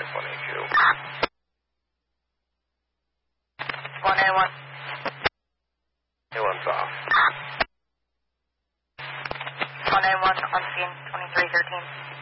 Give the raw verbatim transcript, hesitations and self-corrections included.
twenty-two. one A one. A one's off. one A one on scene, twenty-three thirteen.